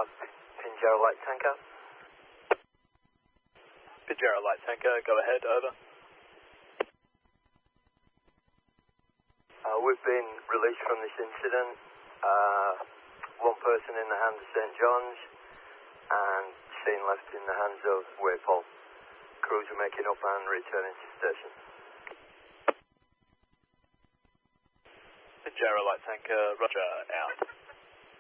Pinjarra Light Tanker. Pinjarra Light Tanker, go ahead, over. We've been released from this incident. One person in the hands of St John's and scene left in the hands of Waypole. Crews are making up and returning to station. Pinjarra Light Tanker, roger, out.